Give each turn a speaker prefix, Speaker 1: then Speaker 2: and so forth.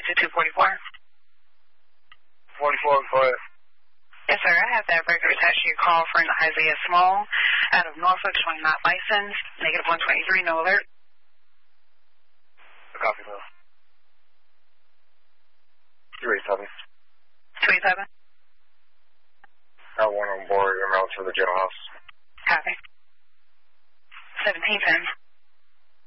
Speaker 1: to 244.
Speaker 2: 44, go ahead.
Speaker 1: Yes, sir. I have that record attached to your call for an Isaiah Small out of Norfolk, showing not licensed, negative 123, no alert.
Speaker 2: Copy, though. 287.
Speaker 1: 287.
Speaker 2: Got one on board, you're out to the jailhouse.
Speaker 1: Copy. 1710.